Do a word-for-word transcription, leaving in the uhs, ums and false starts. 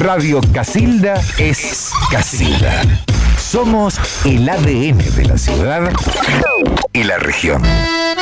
Radio Casilda es Casilda. Somos el A D N de la ciudad y la región.